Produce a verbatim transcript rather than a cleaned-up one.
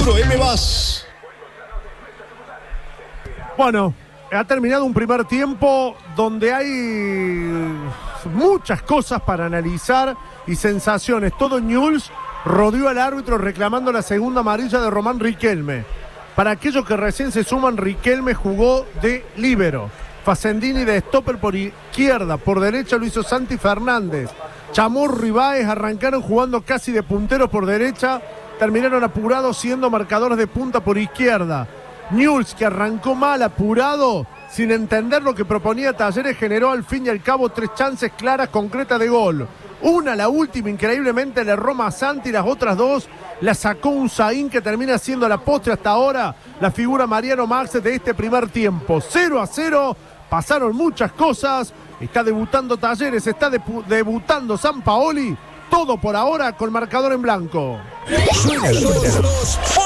Puro M Bus. Bueno, ha terminado un primer tiempo donde hay muchas cosas para analizar y sensaciones. Todo Newell's rodeó al árbitro reclamando la segunda amarilla de Román Riquelme. Para aquellos que recién se suman, Riquelme jugó de líbero. Facendini de stopper por izquierda, por derecha lo hizo Santi Fernández. Chamorro y Báez arrancaron jugando casi de punteros por derecha, terminaron apurados siendo marcadores de punta por izquierda. Newell's, que arrancó mal, apurado, sin entender lo que proponía Talleres, generó al fin y al cabo tres chances claras, concretas de gol. Una, la última, increíblemente le erró Santi, las otras dos la sacó un Zain que termina siendo la postre hasta ahora la figura Mariano Max de este primer tiempo. cero a cero, pasaron muchas cosas, está debutando Talleres, está de- debutando Sampaoli, todo por ahora con marcador en blanco. Suena la